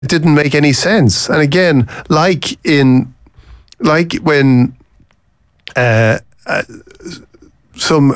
It didn't make any sense. And again, like when some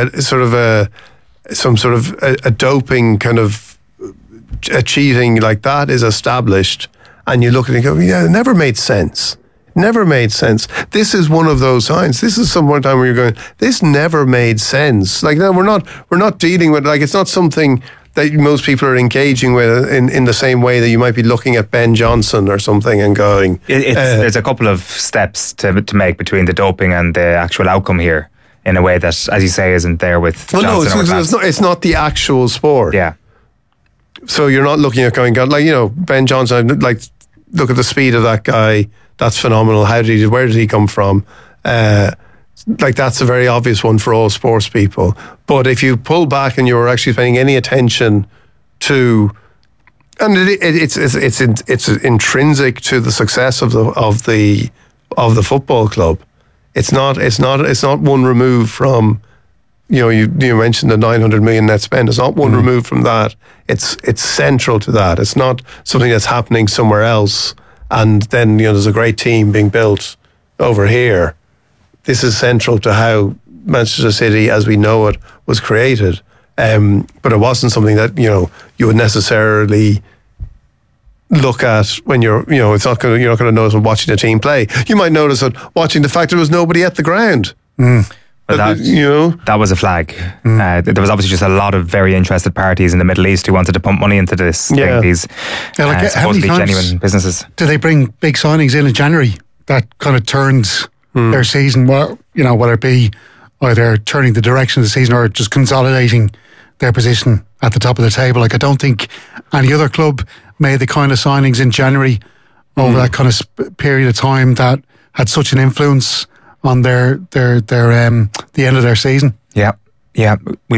sort of a doping kind of a cheating like that is established, and you look at it and go, yeah, it never made sense. Never made sense. This is one of those signs. This is some time where you're going, this never made sense. Like, no, we're not dealing with, like, it's not something that most people are engaging with in the same way that you might be looking at Ben Johnson or something and going... There's a couple of steps to make between the doping and the actual outcome here, in a way that, as you say, isn't there with Johnson. It's not the actual sport. Yeah. So you're not looking at going, God, like, Ben Johnson, like, look at the speed of that guy. That's phenomenal. Where did he come from? Like, that's a very obvious one for all sports people. But if you pull back and you're actually paying any attention to, and it's intrinsic to the success of the football club. It's not one remove from, you mentioned the 900 million net spend. It's not one remove from that. It's central to that. It's not something that's happening somewhere else. And then, there's a great team being built over here. This is central to how Manchester City, as we know it, was created. But it wasn't something that, you would necessarily look at when you're not going to notice when watching a team play. You might notice it watching the fact there was nobody at the ground. Well, that was a flag. There was obviously just a lot of very interested parties in the Middle East who wanted to pump money into this thing, these supposedly genuine businesses. Do they bring big signings in January that kind of turns their season, whether it be either turning the direction of the season or just consolidating their position at the top of the table? Like, I don't think any other club made the kind of signings in January over that kind of period of time that had such an influence on the end of their season. Yeah. We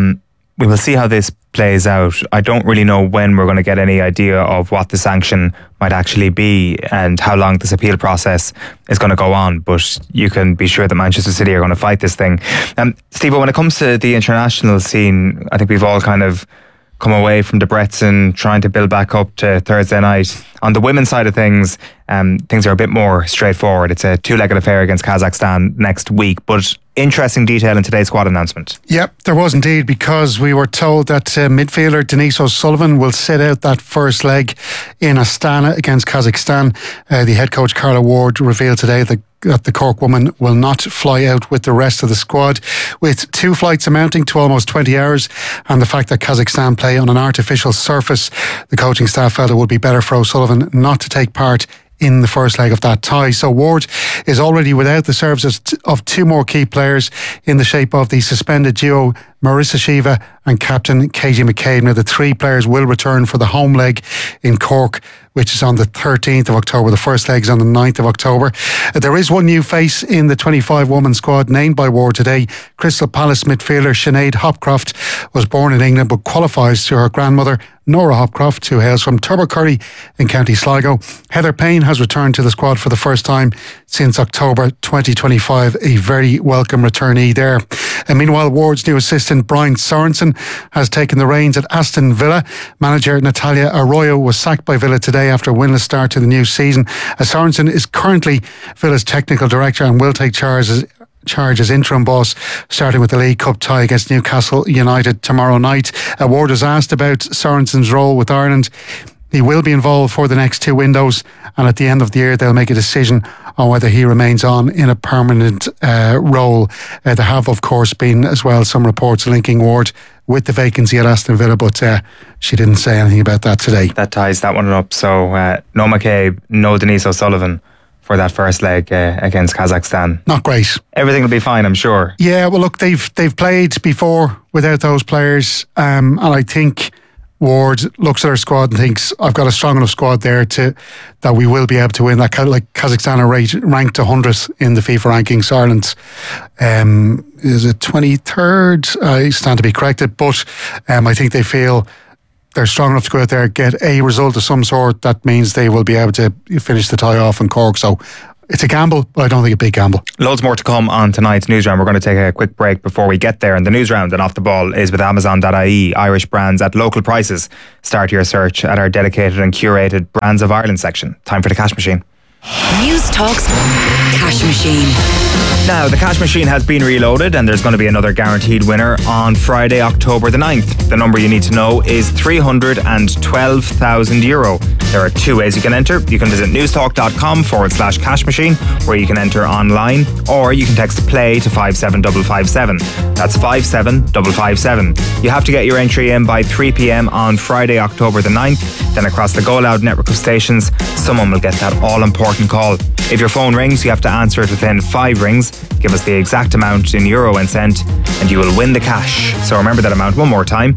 will see how this plays out. I don't really know when we're going to get any idea of what the sanction might actually be and how long this appeal process is going to go on, but you can be sure that Manchester City are going to fight this thing. Steve, when it comes to the international scene, I think we've all kind of come away from Debrecen trying to build back up to Thursday night. On the women's side of things are a bit more straightforward. It's a two-legged affair against Kazakhstan next week, but interesting detail in today's squad announcement. Yep, there was indeed, because we were told that midfielder Denise O'Sullivan will sit out that first leg in Astana against Kazakhstan. The head coach Carla Ward revealed today that the Cork woman will not fly out with the rest of the squad, with 2 flights amounting to almost 20 hours, and the fact that Kazakhstan play on an artificial surface. The coaching staff felt it would be better for O'Sullivan not to take part in the first leg of that tie. So Ward is already without the services of 2 more key players in the shape of the suspended duo Marissa Shiva and captain Katie McCabe. Now, the 3 players will return for the home leg in Cork, which is on the 13th of October. The first leg is on the 9th of October. There is one new face in the 25-woman squad named by Ward today. Crystal Palace midfielder Sinead Hopcroft was born in England but qualifies through her grandmother Nora Hopcroft, who hails from Turbercurry in County Sligo. Heather Payne has returned to the squad for the first time since October 2025. A very welcome returnee there. And meanwhile, Ward's new assistant Brian Sorensen has taken the reins at Aston Villa. Manager Natalia Arroyo was sacked by Villa today after a winless start to the new season. Sorensen is currently Villa's technical director and will take charge as interim boss, starting with the League Cup tie against Newcastle United tomorrow night. Ward was asked about Sorensen's role with Ireland. He will be involved for the next 2 windows, and at the end of the year they'll make a decision on whether he remains on in a permanent role. There have, of course, been as well some reports linking Ward with the vacancy at Aston Villa, but she didn't say anything about that today. That ties that one up. So no McCabe, no Denise O'Sullivan for that first leg against Kazakhstan. Not great. Everything will be fine, I'm sure. Yeah, well, look, they've played before without those players, and I think Ward looks at her squad and thinks, I've got a strong enough squad there that we will be able to win. Like Kazakhstan are ranked 100th in the FIFA rankings. Ireland is it 23rd? I stand to be corrected, but I think they feel they're strong enough to go out there, get a result of some sort. That means they will be able to finish the tie off in Cork. So It's a gamble, but I don't think a big gamble. Loads more to come on tonight's news round. We're going to take a quick break before we get there. And the news round and Off the Ball is with Amazon.ie, Irish brands at local prices. Start your search at our dedicated and curated Brands of Ireland section. Time for the cash machine. News Talk's Cash Machine. Now, the cash machine has been reloaded and there's going to be another guaranteed winner on Friday, October the 9th. The number you need to know is €312,000. There are two ways you can enter. You can visit newstalk.com/cash machine, where you can enter online, or you can text play to 57557. That's 57557. You have to get your entry in by 3 p.m. on Friday, October the 9th. Then across the Go Loud network of stations, someone will get that all-important call. If your phone rings, you have to answer it within 5 rings. Give us the exact amount in euro and cent, and you will win the cash. So remember that amount one more time,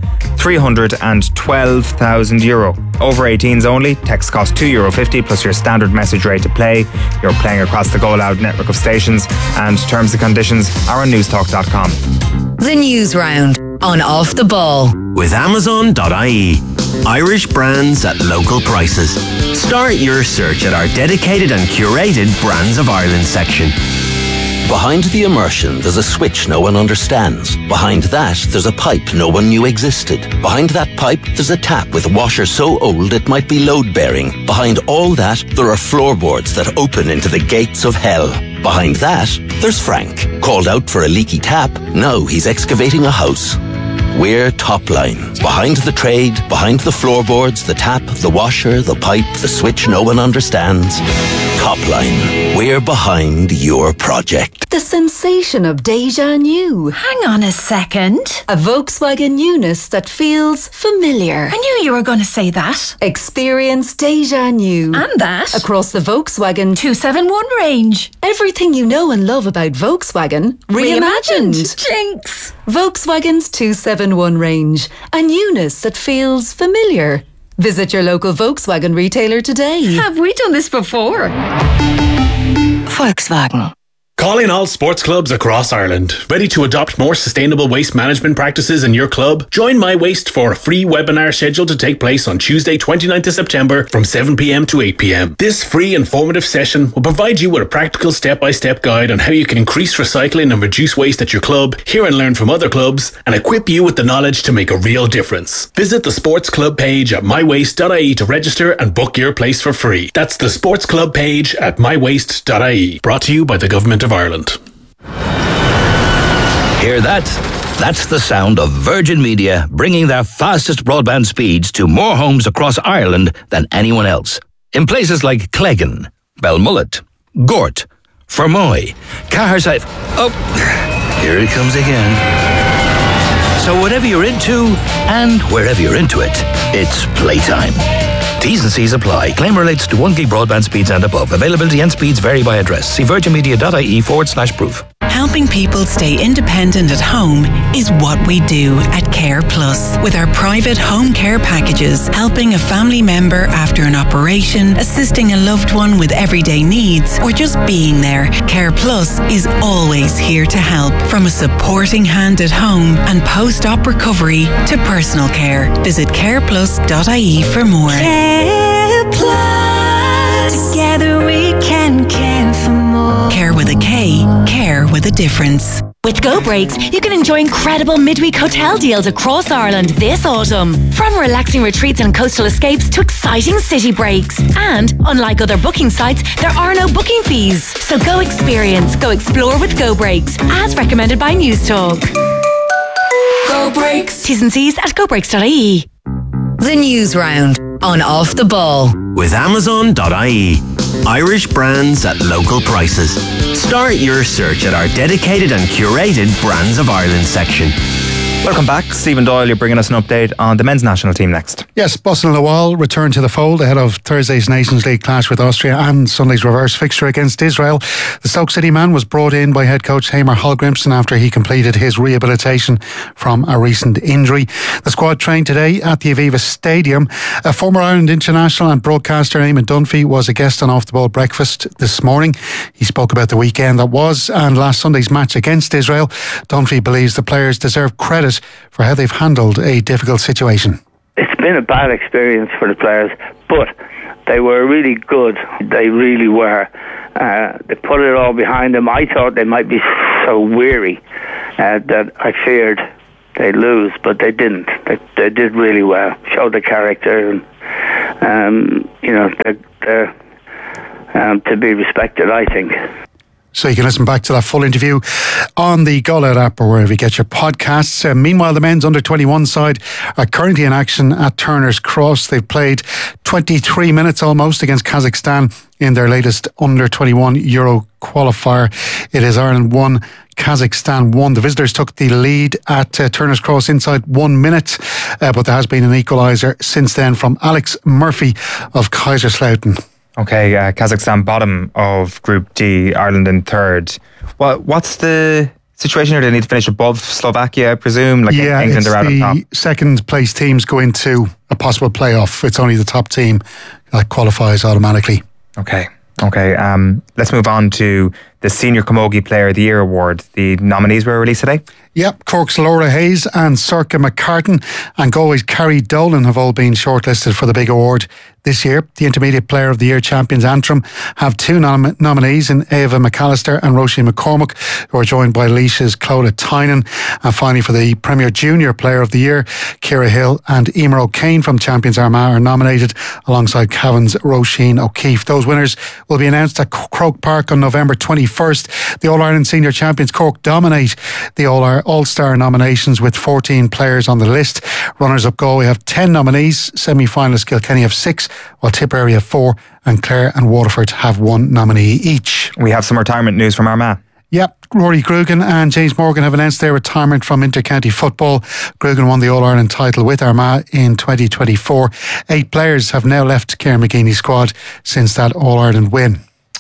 €312,000. Over 18s only. Text costs €2.50 plus your standard message rate to play. You're playing across the Go Loud network of stations, and terms and conditions are on newstalk.com. The News Round on Off the Ball. With Amazon.ie. Irish brands at local prices. Start your search at our dedicated and curated Brands of Ireland section. Behind the immersion, there's a switch no one understands. Behind that, there's a pipe no one knew existed. Behind that pipe, there's a tap with a washer so old it might be load-bearing. Behind all that, there are floorboards that open into the gates of hell. Behind that, there's Frank. Called out for a leaky tap, now he's excavating a house. We're Topline. Behind the trade, behind the floorboards, the tap, the washer, the pipe, the switch no one understands. Topline. We're behind your project. The sensation of déjà new. Hang on a second. A Volkswagen newness that feels familiar. I knew you were going to say that. Experience déjà new. And that. Across the Volkswagen 271 range. Everything you know and love about Volkswagen reimagined. Jinx. Volkswagen's 271 range. A newness that feels familiar. Visit your local Volkswagen retailer today. Have we done this before? Volkswagen. Calling all sports clubs across Ireland. Ready to adopt more sustainable waste management practices in your club? Join My Waste for a free webinar scheduled to take place on Tuesday 29th of September from 7 p.m. to 8 p.m. This free informative session will provide you with a practical step-by-step guide on how you can increase recycling and reduce waste at your club, hear and learn from other clubs, and equip you with the knowledge to make a real difference. Visit the sports club page at mywaste.ie to register and book your place for free. That's the sports club page at mywaste.ie. Brought to you by the Government of Ireland. Hear that? That's the sound of Virgin Media bringing their fastest broadband speeds to more homes across Ireland than anyone else. In places like Cleggan, Belmullet, Gort, Fermoy, Caherside. Oh, here it comes again. So whatever you're into and wherever you're into it, it's playtime. T's and C's apply. Claim relates to 1 gig broadband speeds and above. Availability and speeds vary by address. See virginmedia.ie/proof. Helping people stay independent at home is what we do at Care Plus. With our private home care packages, helping a family member after an operation, assisting a loved one with everyday needs, or just being there, Care Plus is always here to help. From a supporting hand at home and post-op recovery to personal care. Visit careplus.ie for more. Care Plus. Together we can care for more. Care with a K. Care with a difference. With Go Breaks, you can enjoy incredible midweek hotel deals across Ireland this autumn. From relaxing retreats and coastal escapes to exciting city breaks. And, unlike other booking sites, there are no booking fees. So go experience, go explore with Go Breaks, as recommended by News Talk. Go Breaks. T's and C's at gobreaks.ie. The News Round on Off the Ball. With Amazon.ie. Irish brands at local prices. Start your search at our dedicated and curated Brands of Ireland section. Welcome back. Stephen Doyle, you're bringing us an update on the men's national team next. Yes, Boston Lawal returned to the fold ahead of Thursday's Nations League clash with Austria and Sunday's reverse fixture against Israel. The Stoke City man was brought in by head coach Heimir Hallgrimsson after he completed his rehabilitation from a recent injury. The squad trained today at the Aviva Stadium. A former Ireland international and broadcaster Eamon Dunphy was a guest on Off the Ball Breakfast this morning. He spoke about the weekend that was and last Sunday's match against Israel. Dunphy believes the players deserve credit for how they've handled a difficult situation. It's been a bad experience for the players, but they were really good. They really were. They put it all behind them. I thought they might be so weary that I feared they'd lose, but they didn't. They did really well, showed the character, and they're to be respected, I think. So you can listen back to that full interview on the Go Loud app or wherever you get your podcasts. Meanwhile, the men's under-21 side are currently in action at Turner's Cross. They've played 23 minutes almost against Kazakhstan in their latest under-21 Euro qualifier. It is Ireland 1, Kazakhstan 1. The visitors took the lead at Turner's Cross inside 1 minute, but there has been an equaliser since then from Alex Murphy of Kaiserslautern. Okay, Kazakhstan bottom of Group D, Ireland in third. What's the situation here? Do they need to finish above Slovakia, I presume? England are out on top. The second place teams go into a possible playoff. It's only the top team that qualifies automatically. Okay. Let's move on to the Senior Camogie Player of the Year award. The nominees were released today. Yep, Cork's Laura Hayes and Circa McCartan and Galway's Carrie Dolan have all been shortlisted for the big award this year. The Intermediate Player of the Year champions Antrim have two nominees in Ava McAllister and Roisin McCormick, who are joined by Laois's Clodagh Tynan. And finally, for the Premier Junior Player of the Year, Ciara Hill and Emer O'Kane from Champions Armagh are nominated alongside Cavan's Roisin O'Keefe. Those winners will be announced at Croke Park on November 21st. The All-Ireland Senior Champions Cork dominate the All-Star nominations with 14 players on the list. Runners-up Galway have 10 nominees. Semi-finalists Kilkenny have 6, while Tipperary have 4, and Clare and Waterford have 1 nominee each. We have some retirement news from Armagh. Yep, Rory Grugan and James Morgan have announced their retirement from inter-county football. Grugan won the All-Ireland title with Armagh in 2024. 8 players have now left Ciaran McGeeney's squad since that All-Ireland win.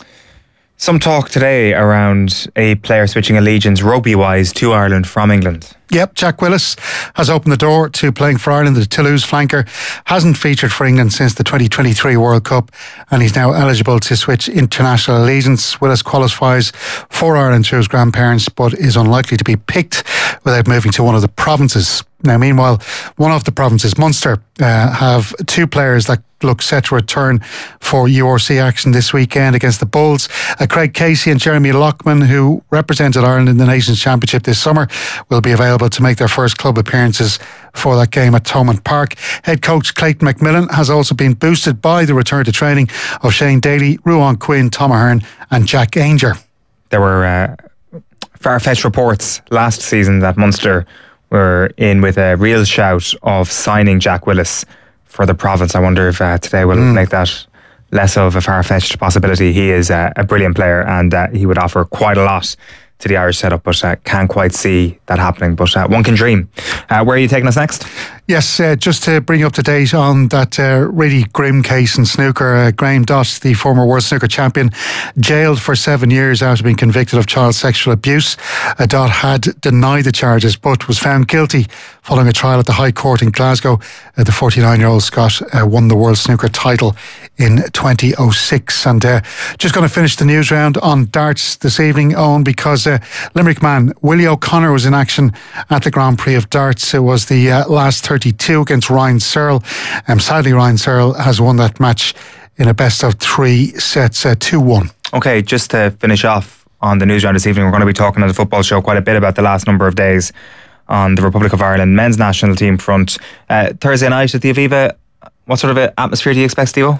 Some talk today around a player switching allegiance rugby-wise to Ireland from England. Yep, Jack Willis has opened the door to playing for Ireland. The Toulouse flanker hasn't featured for England since the 2023 World Cup, and he's now eligible to switch international allegiance. Willis qualifies for Ireland through his grandparents, but is unlikely to be picked without moving to one of the provinces. Now, meanwhile, one of the provinces, Munster, have 2 players that look set to return for URC action this weekend against the Bulls. Craig Casey and Jeremy Lockman, who represented Ireland in the Nations Championship this summer, will be available to make their first club appearances for that game at Thomond Park. Head coach Clayton McMillan has also been boosted by the return to training of Shane Daly, Ruan Quinn, Tom Ahern and Jack Ainger. There were far-fetched reports last season that Munster were in with a real shout of signing Jack Willis for the province. I wonder if today will make that less of a far-fetched possibility. He is a brilliant player and he would offer quite a lot to the Irish setup, but can't quite see that happening. But one can dream. Where are you taking us next? Yes, just to bring you up to date on that really grim case in snooker. Graham Dott, the former World Snooker Champion, jailed for 7 years after being convicted of child sexual abuse. Dott had denied the charges but was found guilty following a trial at the High Court in Glasgow. The 49-year-old Scot won the World Snooker title in 2006. And just going to finish the news round on darts this evening, Owen, because Limerick man Willie O'Connor was in action at the Grand Prix of Darts. It was the last 32 against Ryan Searle. Sadly, Ryan Searle has won that match in a best of 3 sets, 2-1. Okay, just to finish off on the news round this evening, we're going to be talking on the football show quite a bit about the last number of days on the Republic of Ireland men's national team front. Thursday night at the Aviva, what sort of atmosphere do you expect, Steve-O?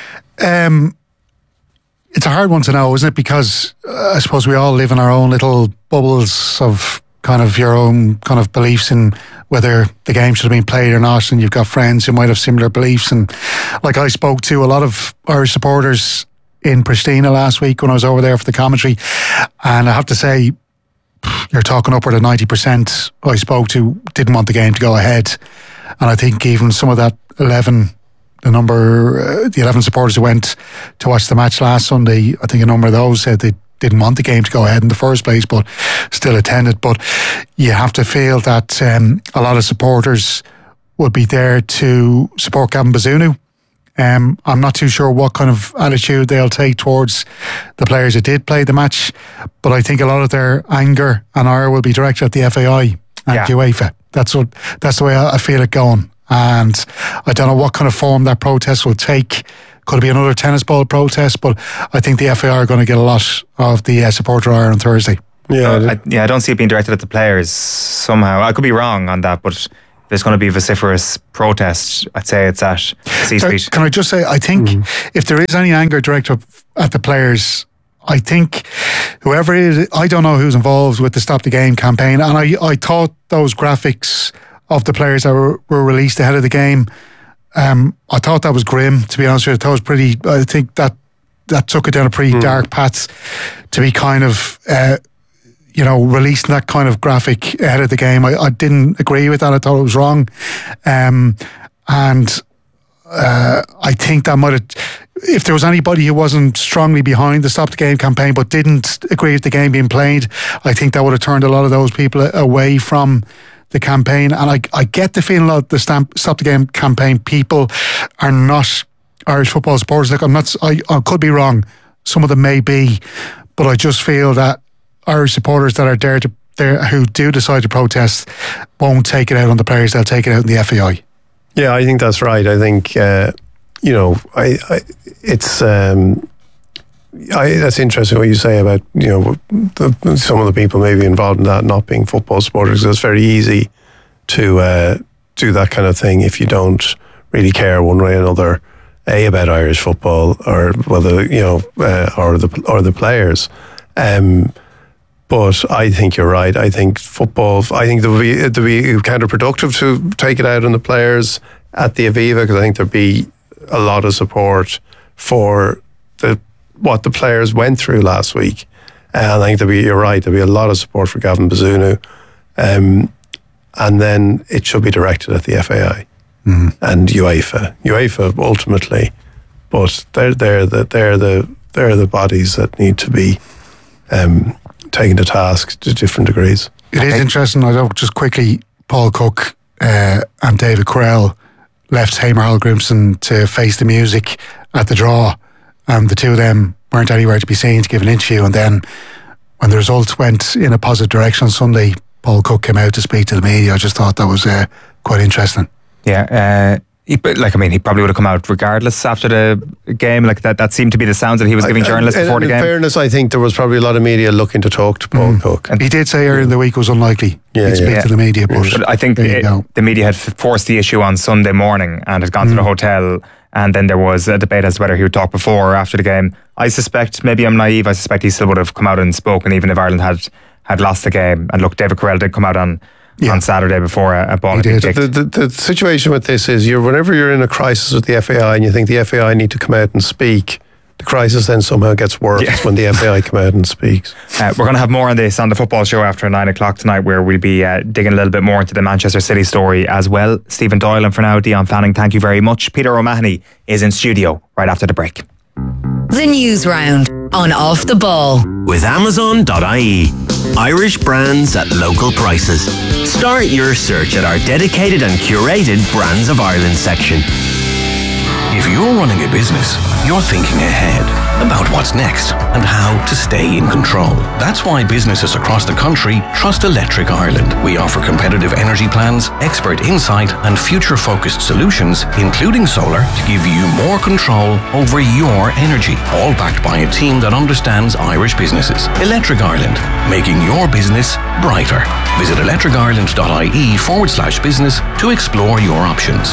It's a hard one to know, isn't it? Because I suppose we all live in our own little bubbles of kind of your own kind of beliefs in whether the game should have been played or not, and you've got friends who might have similar beliefs. And like, I spoke to a lot of Irish supporters in Pristina last week when I was over there for the commentary, and I have to say, you're talking upward of 90% I spoke to didn't want the game to go ahead. And I think even some of that 11 supporters who went to watch the match last Sunday, I think a number of those said they didn't want the game to go ahead in the first place, but still attended. But you have to feel that a lot of supporters would be there to support Gavin Bazunu. I'm not too sure what kind of attitude they'll take towards the players that did play the match, but I think a lot of their anger and ire will be directed at the FAI and UEFA. That's the way I feel it going. And I don't know what kind of form that protest will take Could it be another tennis ball protest? But I think the FAI are going to get a lot of the supporter ire on Thursday. I don't see it being directed at the players somehow. I could be wrong on that, but there's going to be vociferous protest. I'd say it's at C-Street. Can I just say, I think if there is any anger directed at the players, I think whoever it is, I don't know who's involved with the Stop the Game campaign, and I thought those graphics of the players that were released ahead of the game, I thought that was grim, to be honest with you. I thought it was pretty, I think that took it down a pretty dark path to be kind of, releasing that kind of graphic ahead of the game. I didn't agree with that. I thought it was wrong. And I think that might have, if there was anybody who wasn't strongly behind the Stop the Game campaign but didn't agree with the game being played, I think that would have turned a lot of those people away from the campaign. And I get the feeling that the Stop the Game campaign people are not Irish football supporters. Like I could be wrong. Some of them may be, but I just feel that Irish supporters that are there who do decide to protest won't take it out on the players. They'll take it out on the FAI. Yeah, I think that's right. I think that's interesting what you say about some of the people maybe involved in that not being football supporters. It's very easy to do that kind of thing if you don't really care one way or another, about Irish football or whether or the players. But I think you're right. I think football. I think it'd be counterproductive to take it out on the players at the Aviva, because I think there'd be a lot of support for what the players went through last week. And I think you're right. There'd be a lot of support for Gavin Bazunu, and then it should be directed at the FAI and UEFA ultimately. But they're the bodies that need to be taken to task to different degrees. It is interesting. I know just quickly, Paul Cook and David Correll left Hamer Hallgrimsson to face the music at the draw, and the two of them weren't anywhere to be seen to give an interview. And then when the results went in a positive direction on Sunday, Paul Cook came out to speak to the media. I just thought that was quite interesting. Yeah, he probably would have come out regardless after the game. Like that seemed to be the sounds that he was giving journalists before the game. In fairness, I think there was probably a lot of media looking to talk to Paul Cook. And he did say earlier in the week it was unlikely he'd speak to the media. But I think the media had forced the issue on Sunday morning and had gone to the hotel, and then there was a debate as to whether he would talk before or after the game. I suspect, maybe I'm naive, I suspect he still would have come out and spoken even if Ireland had lost the game. And look, David Correll did come out on Saturday before a ball had been kicked. The situation with this is whenever you're in a crisis with the FAI and you think the FAI need to come out and speak, the crisis then somehow gets worse when the FAI come out and speaks. We're going to have more on this on the football show after 9 o'clock tonight, where we'll be digging a little bit more into the Manchester City story as well. Stephen Doyle, and for now, Dion Fanning, thank you very much. Peter O'Mahony is in studio right after the break. The News Round on Off the Ball. With Amazon.ie. Irish brands at local prices. Start your search at our dedicated and curated Brands of Ireland section. If you're running a business, you're thinking ahead about what's next and how to stay in control. That's why businesses across the country trust Electric Ireland. We offer competitive energy plans, expert insight, and future-focused solutions, including solar, to give you more control over your energy, all backed by a team that understands Irish businesses. Electric Ireland, making your business brighter. Visit electricireland.ie/business to explore your options.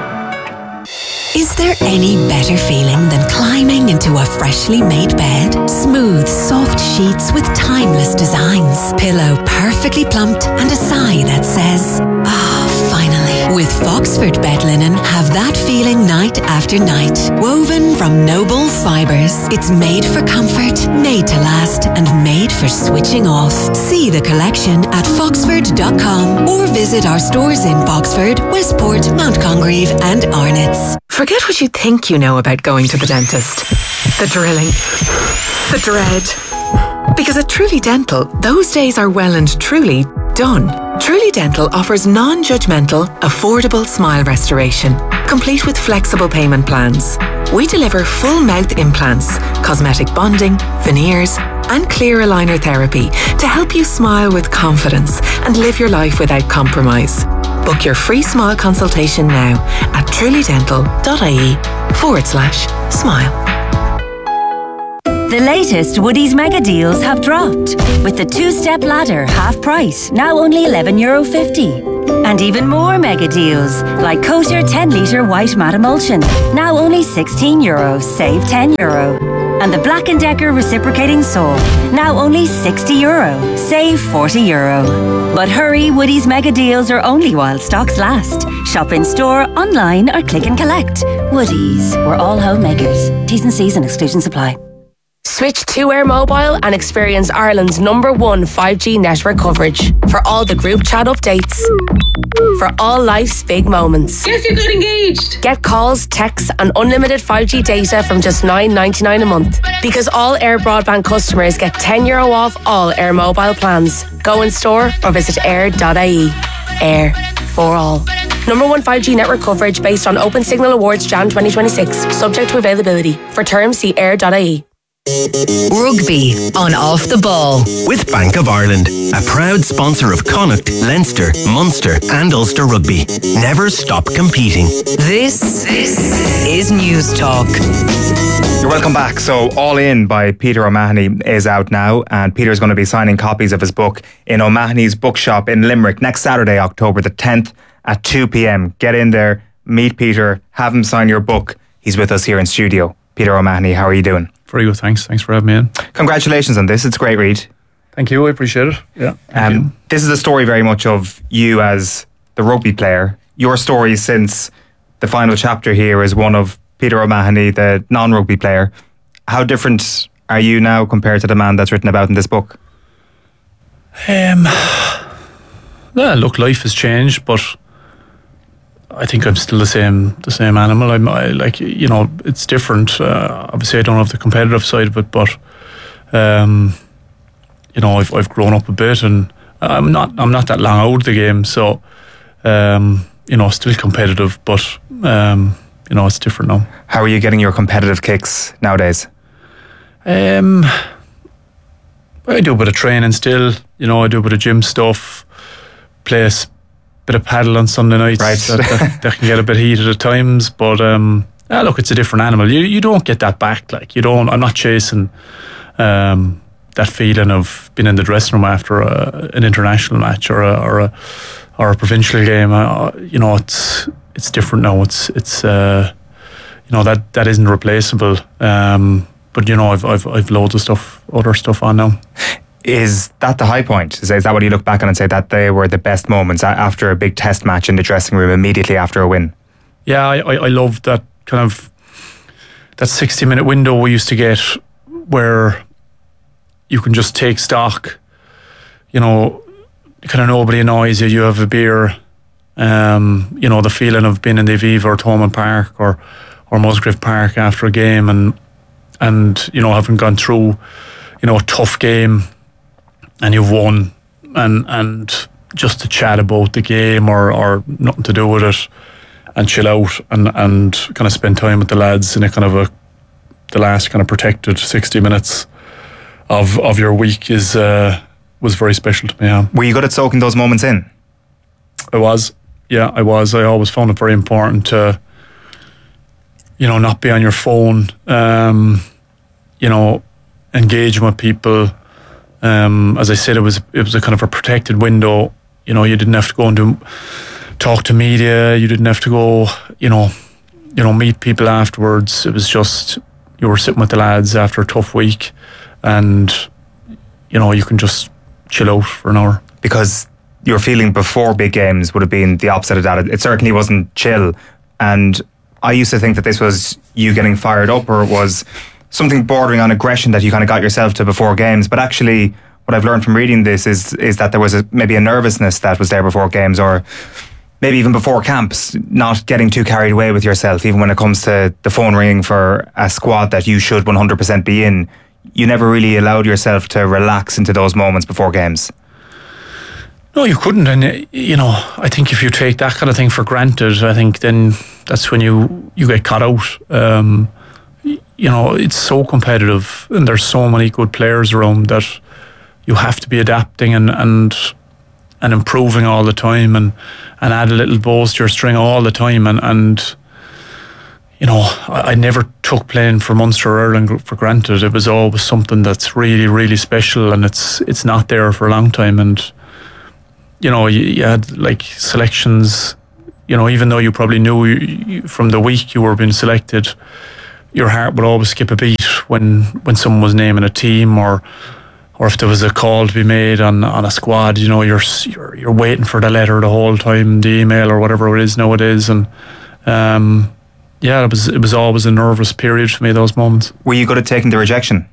Is there any better feeling than climbing into a freshly made bed? Smooth, soft sheets with timeless designs. Pillow perfectly plumped and a sigh that says, finally. With Foxford bed linen, have that feeling night after night. Woven from noble fibres. It's made for comfort, made to last, and made for switching off. See the collection at foxford.com or visit our stores in Foxford, Westport, Mount Congreve, and Arnott's. Forget what you think you know about going to the dentist. The drilling. The dread. Because at Truly Dental, those days are well and truly done. Truly Dental offers non-judgmental, affordable smile restoration, complete with flexible payment plans. We deliver full mouth implants, cosmetic bonding, veneers, and clear aligner therapy to help you smile with confidence and live your life without compromise. Book your free smile consultation now at trulydental.ie. woodies.ie/smile. The latest Woodies mega deals have dropped, with the two-step ladder half price, now only €11.50. And even more mega deals, like Kosher 10-litre white matte emulsion, now only €16, save €10. And the Black & Decker reciprocating saw, now only €60, save €40. But hurry, Woodies mega deals are only while stocks last. Shop in store, online or click and collect. Woodies, we're all homemakers. T's and C's and exclusions apply. Switch to Air Mobile and experience Ireland's #1 5G network coverage for all the group chat updates. For all life's big moments. Guess you got engaged. Get calls, texts and unlimited 5G data from just $9.99 a month. Because all Air broadband customers get €10 off all Air Mobile plans. Go in store or visit air.ie. Air for all. #1 5G network coverage based on Open Signal Awards Jan 2026. Subject to availability. For terms, see air.ie. Rugby on Off the Ball. With Bank of Ireland, a proud sponsor of Connacht, Leinster, Munster and Ulster Rugby. Never stop competing. This is News Talk. You're welcome back. So All In by Peter O'Mahony is out now, and Peter's going to be signing copies of his book in O'Mahony's bookshop in Limerick next Saturday, October the 10th at 2 p.m. Get in there, meet Peter, have him sign your book. He's with us here in studio. Peter O'Mahony, how are you doing? Very good, thanks. Thanks for having me in. Congratulations on this. It's a great read. Thank you. I appreciate it. Yeah. This is a story very much of you as the rugby player. Your story since the final chapter here is one of Peter O'Mahony, the non-rugby player. How different are you now compared to the man that's written about in this book? Look, life has changed, but I think I'm still the same animal. It's different. Obviously, I don't have the competitive side of it, but I've grown up a bit, and I'm not that long out of the game, so still competitive, but it's different now. How are you getting your competitive kicks nowadays? I do a bit of training still. I do a bit of gym stuff. Play a bit of paddle on Sunday nights. Right. that can get a bit heated at times, but look, it's a different animal. You don't get that back. I'm not chasing that feeling of being in the dressing room after an international match or a provincial game. It's different now. It's that isn't replaceable. But I've loads of other stuff on now. Is that the high point? Is that what you look back on and say that they were the best moments after a big test match in the dressing room immediately after a win? Yeah, I loved that kind of that 60-minute window we used to get where you can just take stock. Kind of nobody annoys you. You have a beer. The feeling of being in the Aviva or Thomond Park or Musgrave Park after a game and having gone through a tough game and you've won and just to chat about the game or nothing to do with it and chill out and kind of spend time with the lads in a kind of the last kind of protected 60 minutes of your week was very special to me. Yeah. Were you good at soaking those moments in? I was. Yeah, I was. I always found it very important to not be on your phone, engaging with people. As I said, it was a kind of a protected window. You didn't have to go and talk to media. You didn't have to go, meet people afterwards. It was just you were sitting with the lads after a tough week, and you can just chill out for an hour. Because your feeling before big games would have been the opposite of that. It certainly wasn't chill, and I used to think that this was you getting fired up, or it was something bordering on aggression that you kind of got yourself to before games. But actually, what I've learned from reading this is that there was maybe a nervousness that was there before games, or maybe even before camps, not getting too carried away with yourself, even when it comes to the phone ringing for a squad that you should 100% be in. You never really allowed yourself to relax into those moments before games. No, you couldn't. And, I think if you take that kind of thing for granted, I think then that's when you get caught out. It's so competitive and there's so many good players around that you have to be adapting and improving all the time and add a little bow to your string all the time and I never took playing for Munster or Ireland for granted. It was always something that's really, really special, and it's not there for a long time. And you had like selections. Even though you probably knew from the week you were being selected, your heart would always skip a beat when someone was naming a team, or if there was a call to be made on a squad. You're waiting for the letter the whole time, the email or whatever it is nowadays, and. It was always a nervous period for me, those moments. Were you good at taking the rejection?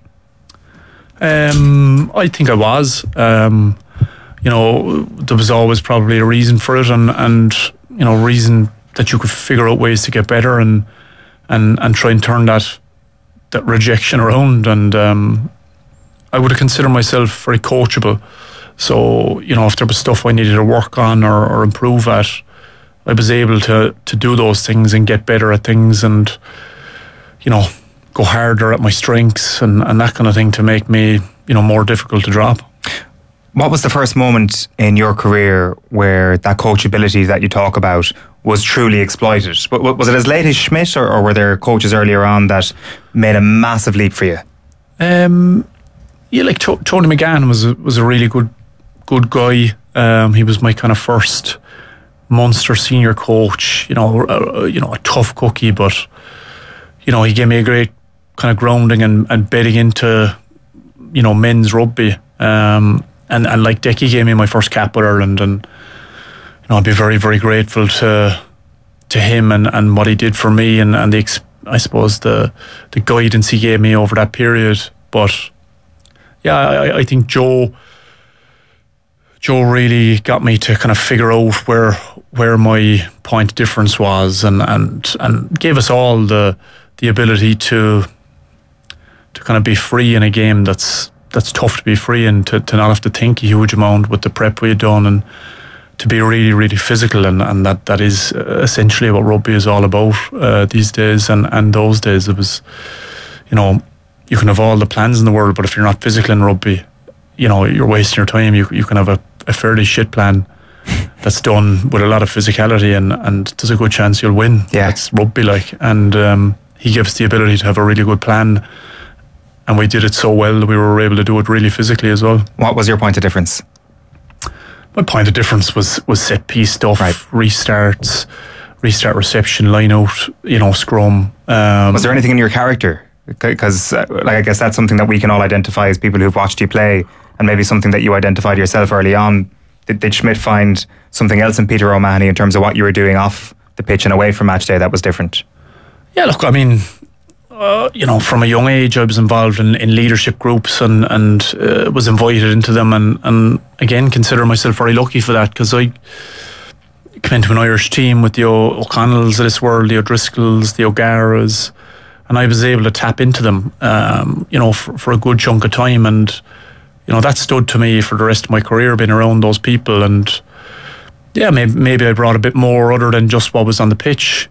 I think I was. There was always probably a reason for it, and reason that you could figure out ways to get better and try and turn that rejection around. And I would have considered myself very coachable. So if there was stuff I needed to work on or improve at, I was able to do those things and get better at things, and go harder at my strengths and that kind of thing to make me more difficult to drop. What was the first moment in your career where that coachability that you talk about was truly exploited? Was it as late as Schmidt, or were there coaches earlier on that made a massive leap for you? Like Tony McGann was a really good guy. He was my kind of first Munster senior coach, a tough cookie, but he gave me a great kind of grounding and bedding into men's rugby, and like Decky gave me my first cap with Ireland, and I'd be very, very grateful to him and what he did for me, and I suppose the guidance he gave me over that period. But I think Joe really got me to kind of figure out where my point of difference was, and gave us all the ability to kind of be free in a game that's tough to be free in, to not have to think a huge amount with the prep we had done, and to be really, really physical, and that is essentially what rugby is all about these days, and those days it was, you can have all the plans in the world, but if you're not physical in rugby, you're wasting your time. You can have a fairly shit plan that's done with a lot of physicality, and there's a good chance you'll win. Yeah. It's rugby like, and he gave us the ability to have a really good plan, and we did it so well that we were able to do it really physically as well. What was your point of difference? My point of difference was set piece stuff, right. restart reception, line out, scrum. Was there anything in your character? Because I guess that's something that we can all identify as people who've watched you play, and maybe something that you identified yourself early on. Did Schmidt find something else in Peter O'Mahony in terms of what you were doing off the pitch and away from match day that was different? Yeah, look, I mean, from a young age I was involved in leadership groups and was invited into them, and again consider myself very lucky for that, because I came into an Irish team with the O'Connells of this world, the O'Driscolls, the O'Garas, and I was able to tap into them for a good chunk of time, and that stood to me for the rest of my career, being around those people. And yeah, maybe I brought a bit more other than just what was on the pitch,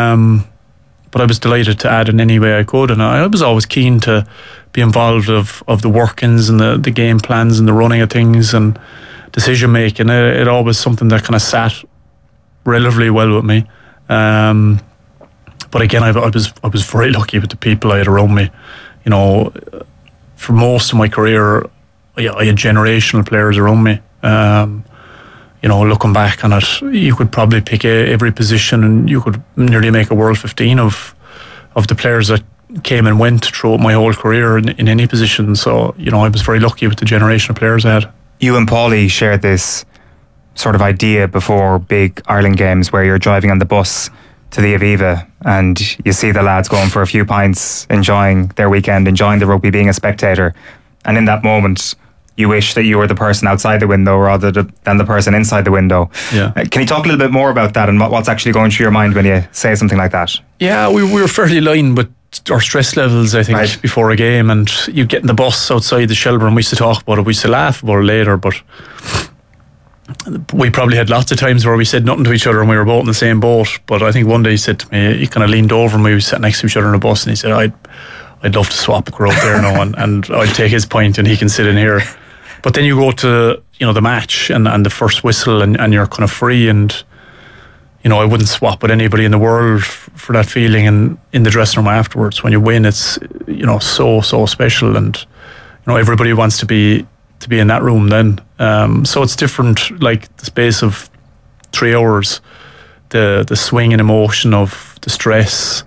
but I was delighted to add in any way I could, and I was always keen to be involved of the workings and the game plans and the running of things and decision making. It always something that kind of sat relatively well with me. But again, I was very lucky with the people I had around me. For most of my career, I had generational players around me. Looking back on it, you could probably pick every position, and you could nearly make a World 15 of the players that came and went throughout my whole career in any position. So, I was very lucky with the generation of players I had. You and Paulie shared this sort of idea before big Ireland games where you're driving on the bus to the Aviva and you see the lads going for a few pints, enjoying their weekend, enjoying the rugby, being a spectator, and in that moment you wish that you were the person outside the window rather than the person inside the window. Yeah. Can you talk a little bit more about that and what's actually going through your mind when you say something like that? Yeah, we were fairly aligned with our stress levels, I think, before a game, and you get in the bus outside the Shelbourne, we used to talk about it, we used to laugh about it later, but we probably had lots of times where we said nothing to each other and we were both in the same boat. But I think one day he said to me, he kind of leaned over and we sat next to each other in a bus, and he said, I'd love to swap a crowd there now and I'll take his point and he can sit in here. But then you go to the match and the first whistle and you're kind of free, and I wouldn't swap with anybody in the world for that feeling. And in the dressing room afterwards, when you win, it's so special, and everybody wants to be in that room then. So it's different, like the space of 3 hours, the swing and emotion of the stress,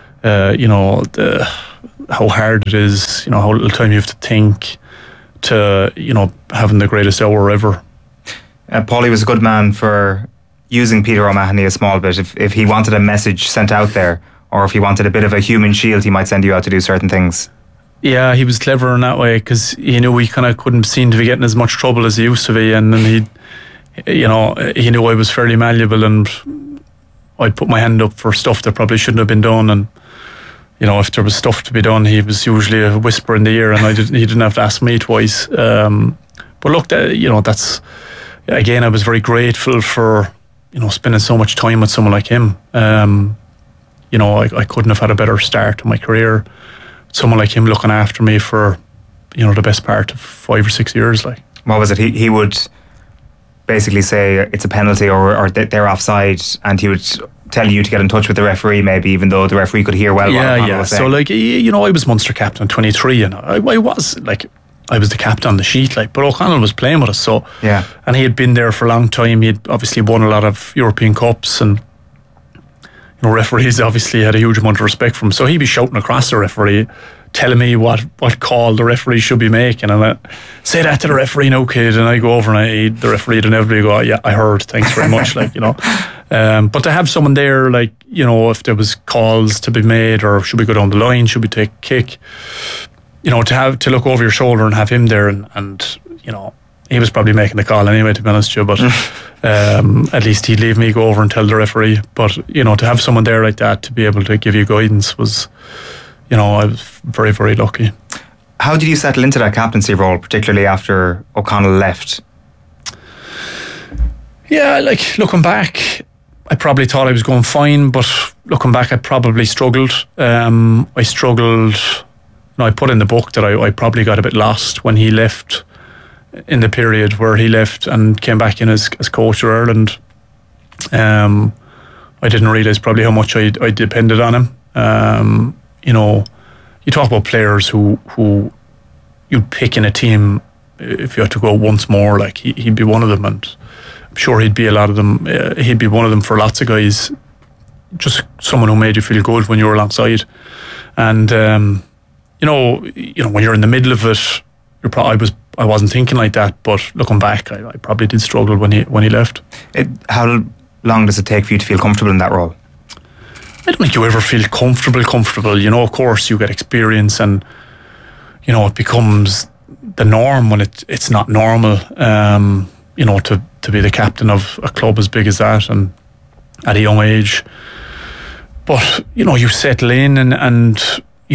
how hard it is, how little time you have to think, to having the greatest hour ever. Paulie was a good man for using Peter O'Mahony a small bit. If he wanted a message sent out there, or if he wanted a bit of a human shield, he might send you out to do certain things. Yeah, he was clever in that way, because he knew he kind of couldn't seem to be getting as much trouble as he used to be, and then he knew I was fairly malleable, and I'd put my hand up for stuff that probably shouldn't have been done, and if there was stuff to be done, he was usually a whisper in the ear, and he didn't have to ask me twice. But look, that's, again, I was very grateful for spending so much time with someone like him. I couldn't have had a better start to my career. Someone like him looking after me for the best part of 5 or 6 years. Like, what was it? He would basically say it's a penalty, or they're offside, and he would tell you to get in touch with the referee, maybe, even though the referee could hear well what O'Connell was saying. So I was Munster captain 23, and I was the captain on the sheet, but O'Connell was playing with us, so yeah. And he had been there for a long time. He had obviously won a lot of European Cups, and referees obviously had a huge amount of respect for him. So he'd be shouting across the referee, telling me what call the referee should be making, and I say that to the referee now, kid, and I go over and the referee, and everybody go, yeah, I heard, thanks very much. But to have someone there, if there was calls to be made, or should we go down the line, should we take a kick, to look over your shoulder and have him there, and he was probably making the call anyway, to be honest with you, but at least he'd leave me go over and tell the referee. But to have someone there like that to be able to give you guidance was, I was very, very lucky. How did you settle into that captaincy role, particularly after O'Connell left? Yeah, looking back, I probably thought I was going fine, but looking back, I probably struggled. I struggled. I put in the book that I probably got a bit lost when he left, in the period where he left and came back in as coach of Ireland. I didn't realise probably how much I depended on him. You talk about players who you'd pick in a team if you had to go once more, he'd be one of them, and I'm sure he'd be a lot of them. He'd be one of them for lots of guys. Just someone who made you feel good when you were alongside. And when you're in the middle of it, I wasn't thinking like that. But looking back, I probably did struggle when he left. How long does it take for you to feel comfortable in that role? I don't think you ever feel comfortable. Of course, you get experience, and it becomes the norm when it's not normal. To be the captain of a club as big as that, and at a young age. But you settle in, and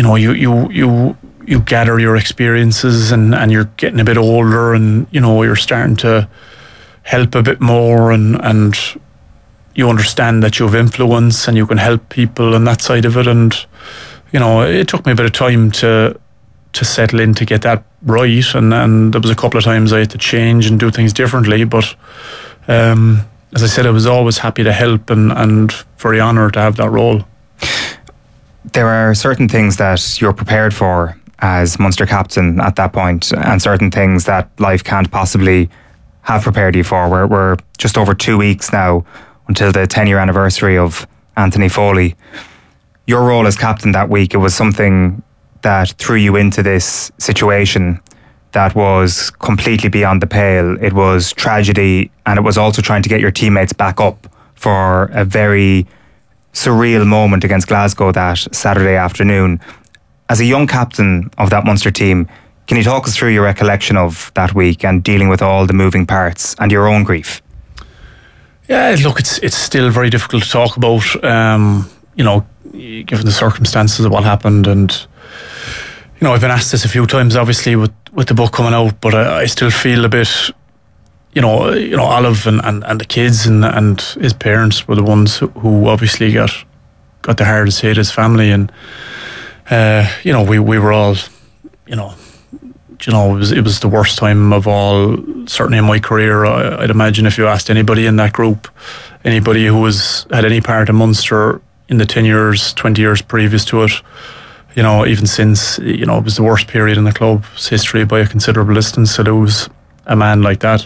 you gather your experiences, and you're getting a bit older, and you're starting to help a bit more, and you understand that you have influence and you can help people and that side of it. And it took me a bit of time to settle in, to get that right, and there was a couple of times I had to change and do things differently, but as I said, I was always happy to help, and very honoured to have that role. There are certain things that you're prepared for as Munster captain at that point, and certain things that life can't possibly have prepared you for. We're just over 2 weeks now until the 10-year anniversary of Anthony Foley. Your role as captain that week, it was something that threw you into this situation that was completely beyond the pale. It was tragedy, and it was also trying to get your teammates back up for a very surreal moment against Glasgow that Saturday afternoon. As a young captain of that Munster team, can you talk us through your recollection of that week and dealing with all the moving parts and your own grief? Yeah, look, it's still very difficult to talk about, given the circumstances of what happened. And I've been asked this a few times, obviously, with the book coming out, but I still feel a bit, Olive and the kids and his parents were the ones who obviously got the hardest hit, his family. And, we were all, you know, it was the worst time of all, certainly in my career. I'd imagine if you asked anybody in that group, anybody who had any part in Munster in the 10 years, 20 years previous to it, you know, even since, you know, it was the worst period in the club's history by a considerable distance to lose a man like that.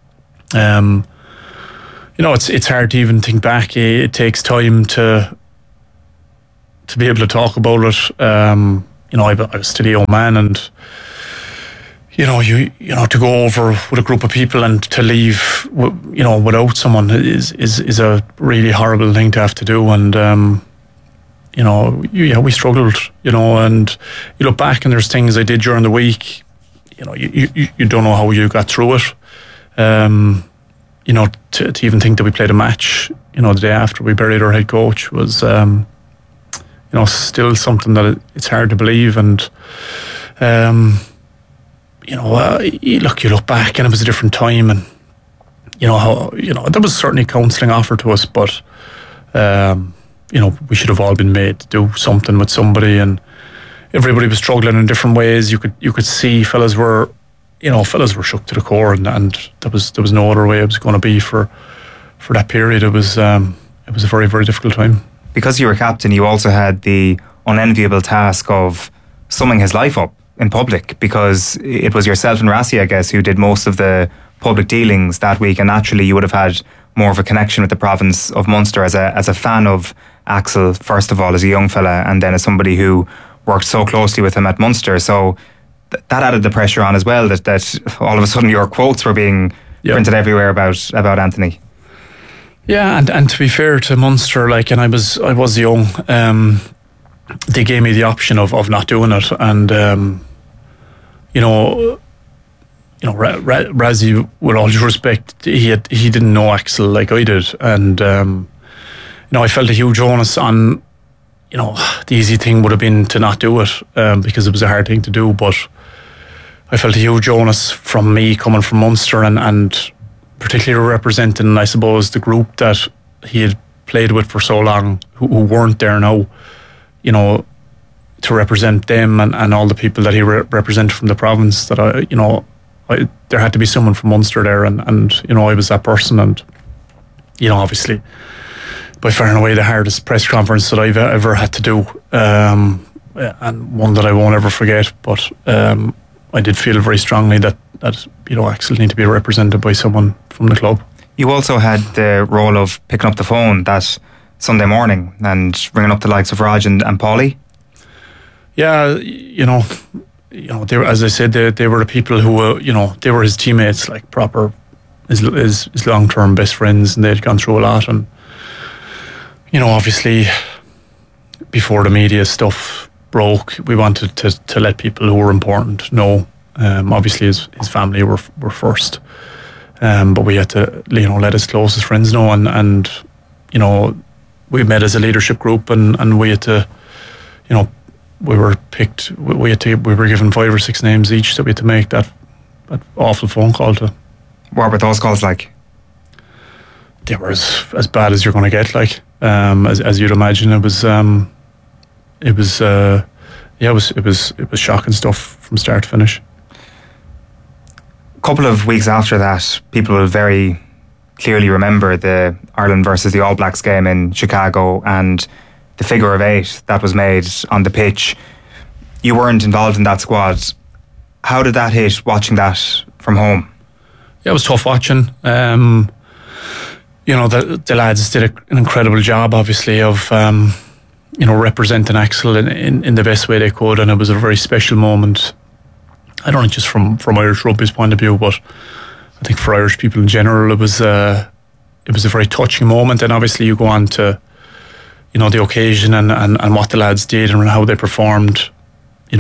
You know, it's hard to even think back. It takes time to be able to talk about it. You know, I was a steady old man, and you know, to go over with a group of people and to leave, you know, without someone is a really horrible thing to have to do. And you know, we struggled. You know, and you look back and there's things I did during the week. You know, you don't know how you got through it. You know, to even think that we played a match, you know, the day after we buried our head coach was, you know, still something that it's hard to believe. And, you know, you look back and it was a different time, and, you know, there was certainly counselling offered to us, but, you know, we should have all been made to do something with somebody, and everybody was struggling in different ways. You could see fellas were shook to the core, and there was no other way it was going to be for that period. It was a very, very difficult time. Because you were captain, you also had the unenviable task of summing his life up in public, because it was yourself and Rassie, I guess, who did most of the public dealings that week, and naturally you would have had more of a connection with the province of Munster as a fan of Axel, first of all, as a young fella, and then as somebody who worked so closely with him at Munster. So that added the pressure on as well, that all of a sudden your quotes were being printed everywhere about Anthony. Yeah, and to be fair to Munster, like, and I was young, they gave me the option of not doing it, and you know, Rassie, with all due respect, he didn't know Axel like I did, and you know, I felt a huge onus on, you know, the easy thing would have been to not do it, because it was a hard thing to do, but I felt a huge onus from me coming from Munster, and particularly representing, I suppose, the group that he had played with for so long, who weren't there now, you know, to represent them and all the people that he represented from the province, that there had to be someone from Munster there, and you know, I was that person. And you know, obviously, by far and away the hardest press conference that I've ever had to do, and one that I won't ever forget, but I did feel very strongly that you know, Axel needed to be represented by someone from the club. You also had the role of picking up the phone that Sunday morning and ringing up the likes of Raj and Paulie. Yeah, you know, they were, as I said, they were the people who were, you know, they were his teammates, like proper, his long-term best friends, and they'd gone through a lot. And you know, obviously, before the media stuff broke, we wanted to let people who were important know. Obviously, his family were first, but we had to, you know, let his closest friends know, and you know, we met as a leadership group, and we had to, you know, we were picked. We were given 5 or 6 names each that we had to make that awful phone call to. What were those calls like? They were as bad as you're going to get. Like, as you'd imagine, it was shocking stuff from start to finish. A couple of weeks after that, people will very clearly remember the Ireland versus the All Blacks game in Chicago and the figure of 8 that was made on the pitch. You weren't involved in that squad. How did that hit, watching that from home? Yeah, it was tough watching. You know, the lads did an incredible job, obviously, of you know, representing Axel in the best way they could, and it was a very special moment. I don't think just from Irish rugby's point of view, but I think for Irish people in general, it was a very touching moment. And obviously, you go on to, you know, the occasion and what the lads did and how they performed. You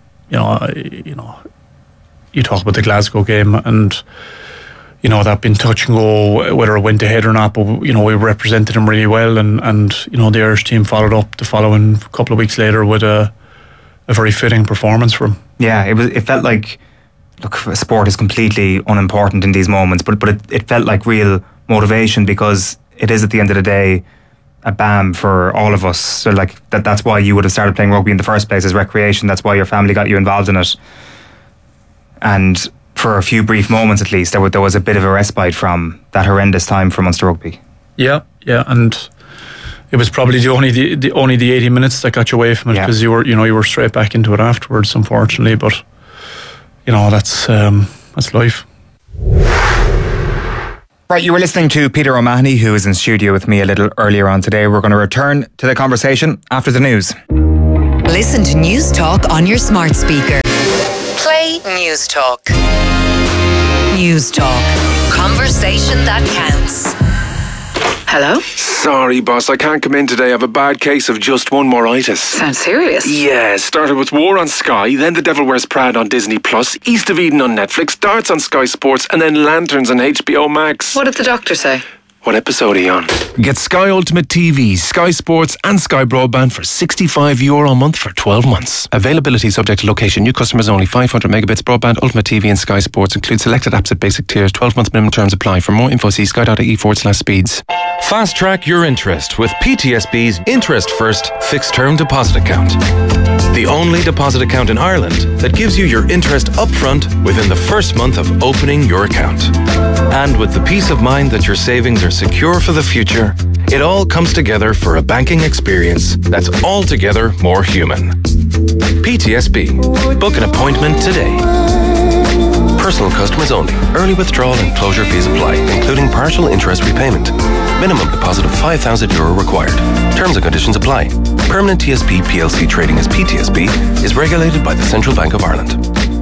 talk about the Glasgow game, and you know, that been touch and go, whether it went ahead or not, but you know, we represented him really well, and you know, the Irish team followed up the following couple of weeks later with a very fitting performance for him. Yeah, it felt like, look, sport is completely unimportant in these moments, but it felt like real motivation, because it is, at the end of the day, a BAM for all of us. So like that's why you would have started playing rugby in the first place, as recreation. That's why your family got you involved in it. And for a few brief moments at least, there was a bit of a respite from that horrendous time for Munster Rugby. Yeah, and it was probably the only the 80 minutes that got you away from it, because you were straight back into it afterwards, unfortunately. But that's life. Right, you were listening to Peter O'Mahony, who is in studio with me a little earlier on today. We're going to return to the conversation after the news. Listen to News Talk on your smart speaker. Play News Talk. News Talk. Conversation that counts. Hello? Sorry, boss, I can't come in today. I have a bad case of just one moritis. Sounds serious. Yeah, started with War on Sky, then The Devil Wears Prada on Disney Plus, East of Eden on Netflix, Darts on Sky Sports, and then Lanterns on HBO Max. What did the doctor say? What episode are you on? Get Sky Ultimate TV, Sky Sports and Sky Broadband for €65 a month for 12 months. Availability subject to location. New customers only. 500 megabits broadband, Ultimate TV and Sky Sports. Include selected apps at basic tiers. 12-month minimum terms apply. For more info, see sky.ie/speeds. Fast track your interest with PTSB's Interest First Fixed Term Deposit Account. The only deposit account in Ireland that gives you your interest upfront within the first month of opening your account. And with the peace of mind that your savings are secure for the future, it all comes together for a banking experience that's altogether more human. PTSB. Book an appointment today. Personal customers only. Early withdrawal and closure fees apply, including partial interest repayment. Minimum deposit of €5,000 required. Terms and conditions apply. Permanent TSB PLC trading as PTSB is regulated by the Central Bank of Ireland.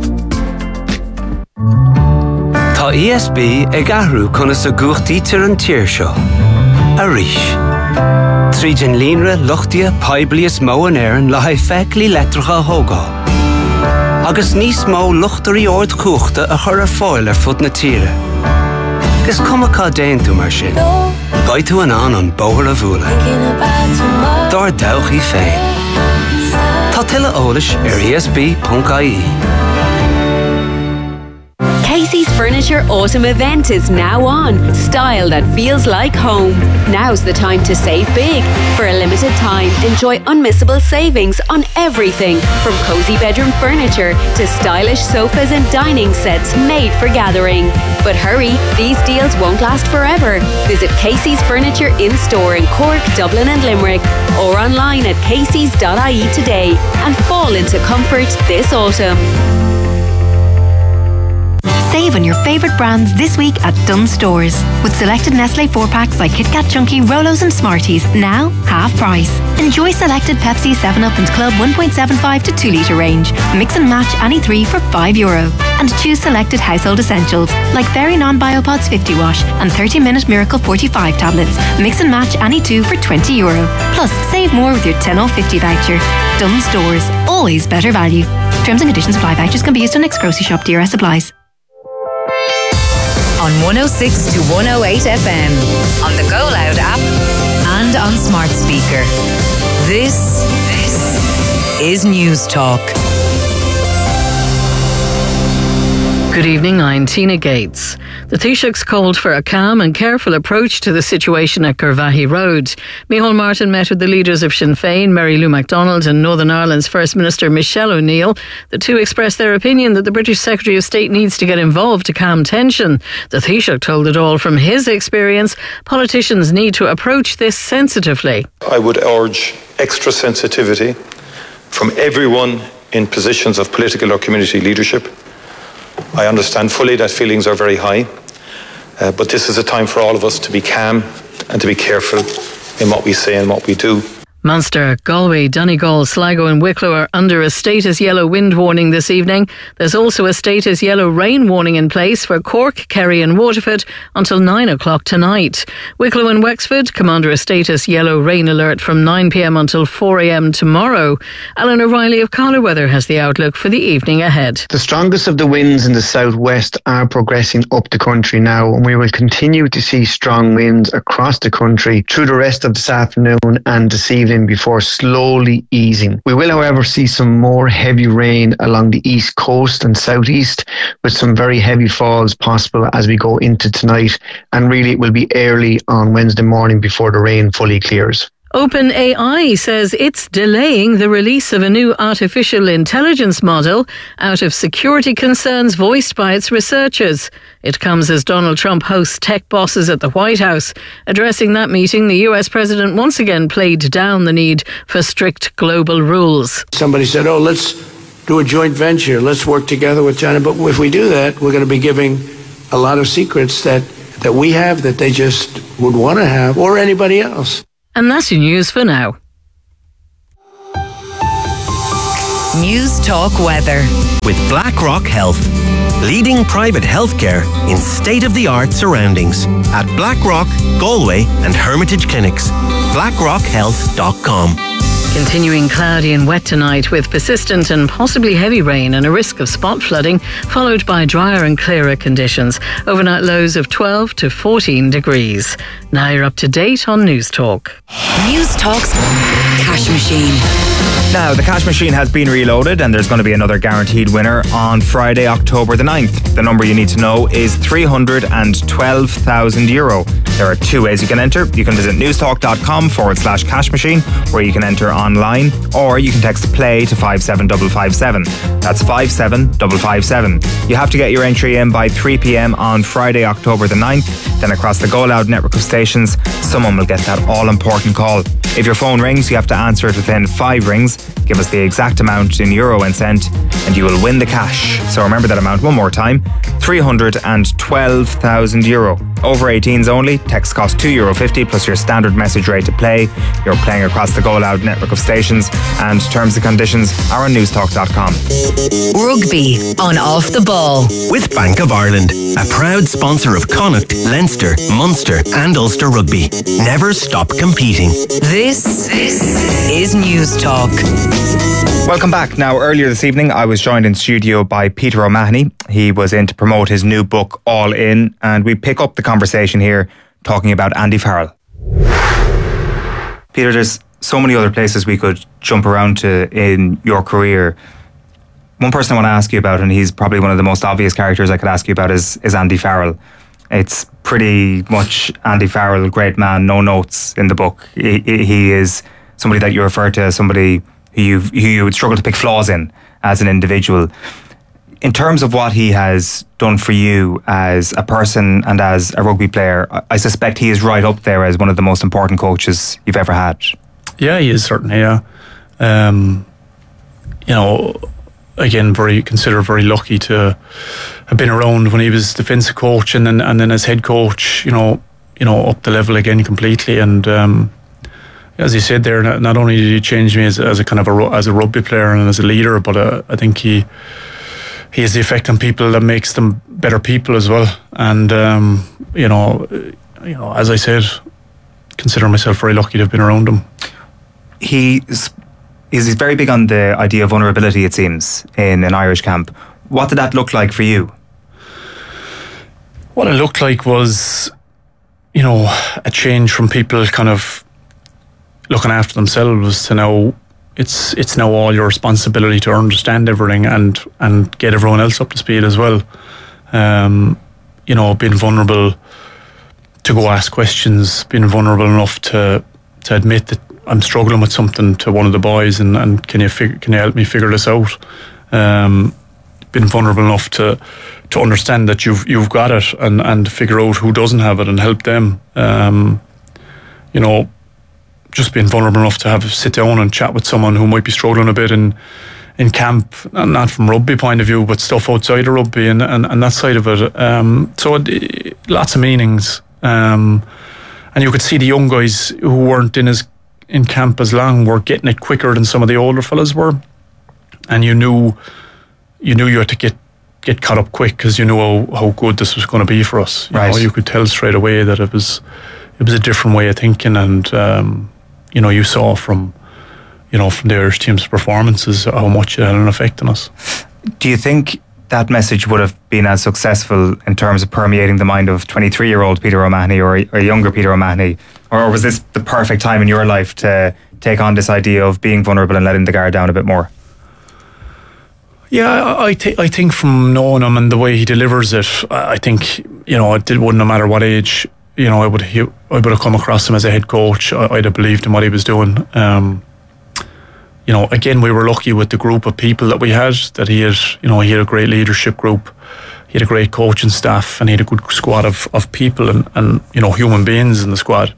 Tá ESB ag ahrú chuna sa gúchtaí tir an tír seo. Arís. Tríd an línre luchtia paiblias mó an éireann le haid feic letracha hógá. Agus níos mó luchtarí ord cúchta a chur ar fáil ar fud na tíre. Gus cumacá déan tú mar sin. Gai tú an bóthar a bhúla. Dar dawchaí féin. Tá tuile eolais ar esb.ie. Casey's Furniture Autumn event is now on. Style that feels like home. Now's the time to save big. For a limited time, enjoy unmissable savings on everything from cozy bedroom furniture to stylish sofas and dining sets made for gathering. But hurry, these deals won't last forever. Visit Casey's Furniture in-store in Cork, Dublin and Limerick, or online at caseys.ie today and fall into comfort this autumn. Save on your favourite brands this week at Dunnes Stores. With selected Nestle 4-packs like Kit Kat Chunky, Rolos and Smarties, now half price. Enjoy selected Pepsi, 7up and Club 1.75 to 2 litre range. Mix and match any 3 for €5. And choose selected household essentials like Fairy Non-Biopods 50 wash and 30-minute Miracle 45 tablets. Mix and match any 2 for €20. Plus, save more with your 10 off 50 voucher. Dunnes Stores, always better value. Terms and conditions apply. Vouchers can be used on next grocery shop. DRS applies. On 106 to 108 FM, on the Go Loud app, and on smart speaker. This is News Talk. Good evening, I'm Tina Gates. The Taoiseachs called for a calm and careful approach to the situation at Curvahy Road. Micheál Martin met with the leaders of Sinn Féin, Mary Lou MacDonald, and Northern Ireland's First Minister Michelle O'Neill. The two expressed their opinion that the British Secretary of State needs to get involved to calm tension. The Taoiseach told it all from his experience, politicians need to approach this sensitively. I would urge extra sensitivity from everyone in positions of political or community leadership. I understand fully that feelings are very high, but this is a time for all of us to be calm and to be careful in what we say and what we do. Munster, Galway, Donegal, Sligo and Wicklow are under a status yellow wind warning this evening. There's also a status yellow rain warning in place for Cork, Kerry and Waterford until 9 o'clock tonight. Wicklow and Wexford come under a status yellow rain alert from 9 p.m. until 4 a.m. tomorrow. Alan O'Reilly of Collar Weather has the outlook for the evening ahead. The strongest of the winds in the southwest are progressing up the country now, and we will continue to see strong winds across the country through the rest of this afternoon and this evening before slowly easing. We will, however, see some more heavy rain along the east coast and southeast, with some very heavy falls possible as we go into tonight, and really it will be early on Wednesday morning before the rain fully clears. OpenAI says it's delaying the release of a new artificial intelligence model out of security concerns voiced by its researchers. It comes as Donald Trump hosts tech bosses at the White House. Addressing that meeting, the US president once again played down the need for strict global rules. Somebody said, let's do a joint venture. Let's work together with China. But if we do that, we're going to be giving a lot of secrets that we have that they just would want to have, or anybody else. And that's your news for now. News Talk Weather. With BlackRock Health. Leading private healthcare in state-of-the-art surroundings. At BlackRock, Galway and Hermitage Clinics. BlackRockHealth.com. Continuing cloudy and wet tonight with persistent and possibly heavy rain and a risk of spot flooding, followed by drier and clearer conditions. Overnight lows of 12 to 14 degrees. Now you're up to date on News Talk. News Talk's Cash Machine. Now, the cash machine has been reloaded and there's going to be another guaranteed winner on Friday, October the 9th. The number you need to know is €312,000. There are two ways you can enter. You can visit newstalk.com/cash machine, where you can enter online, or you can text play to 57557. That's 57557. You have to get your entry in by 3 p.m. on Friday, October the 9th. Then across the Go Loud network of stations, someone will get that all-important call. If your phone rings, you have to answer it within 5 rings. Give us the exact amount in euro and cent, and you will win the cash. So remember that amount one more time, €312,000. Over 18s only. Text costs €2.50 plus your standard message rate to play. You're playing across the Go Loud network of stations, and terms and conditions are on newstalk.com. Rugby on Off the Ball. With Bank of Ireland, a proud sponsor of Connacht, Leinster, Munster and Ulster Rugby. Never stop competing. This is News Talk. Welcome back. Now, earlier this evening, I was joined in studio by Peter O'Mahony. He was in to promote his new book, All In, and we pick up the conversation here talking about Andy Farrell. Peter, there's so many other places we could jump around to in your career. One person I want to ask you about, and he's probably one of the most obvious characters I could ask you about, is Andy Farrell. It's pretty much Andy Farrell, great man, no notes in the book. He is somebody that you refer to as somebody who you would struggle to pick flaws in as an individual. In terms of what he has done for you as a person and as a rugby player, I suspect he is right up there as one of the most important coaches you've ever had. Yeah, he is certainly, yeah. Again, considered very lucky to have been around when he was defensive coach and then as head coach, up the level again completely. And as you said there, not only did he change me as a kind of as a rugby player and as a leader, but I think he has the effect on people that makes them better people as well. And as I said, consider myself very lucky to have been around him. He's very big on the idea of vulnerability, it seems, in an Irish camp. What did that look like for you? What it looked like was, a change from people kind of looking after themselves to now it's now all your responsibility to understand everything and get everyone else up to speed as well. Being vulnerable to go ask questions, being vulnerable enough to admit that I'm struggling with something to one of the boys and can you help me figure this out? Being vulnerable enough to understand that you've got it and figure out who doesn't have it and help them. Just being vulnerable enough to sit down and chat with someone who might be struggling a bit in camp, not from rugby point of view, but stuff outside of rugby and that side of it. Lots of meanings. And you could see the young guys who weren't in camp as long were getting it quicker than some of the older fellas were. And you knew you had to get caught up quick because you knew how good this was going to be for us. You could tell straight away that it was a different way of thinking, and you saw from the Irish team's performances how much it had an effect on us. Do you think that message would have been as successful in terms of permeating the mind of 23-year-old Peter O'Mahony or younger Peter O'Mahony, or was this the perfect time in your life to take on this idea of being vulnerable and letting the guard down a bit more? Yeah, I think from knowing him and the way he delivers it, I think it wouldn't no matter what age. would have come across him as a head coach, I'd have believed in what he was doing. You know, again, we were lucky with the group of people that we had, that he had a great leadership group, he had a great coaching staff, and he had a good squad of people and you know, human beings in the squad.